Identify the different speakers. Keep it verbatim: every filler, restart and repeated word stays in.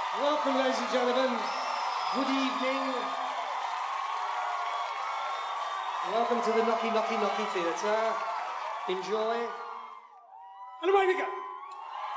Speaker 1: Welcome, ladies and gentlemen. Good evening. Welcome to the Knocky Knocky Knocky Theatre. Enjoy. And away we go.